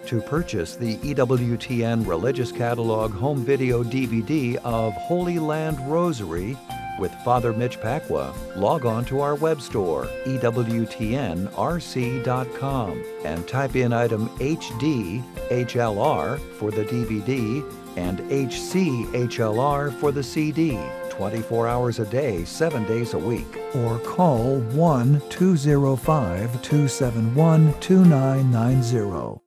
To purchase the EWTN Religious Catalog home video DVD of Holy Land Rosary with Father Mitch Pacwa, log on to our web store, EWTNRC.com, and type in item HD HLR for the DVD and HC HLR for the CD, 24 hours a day, 7 days a week. Or call 1-205-271-2990.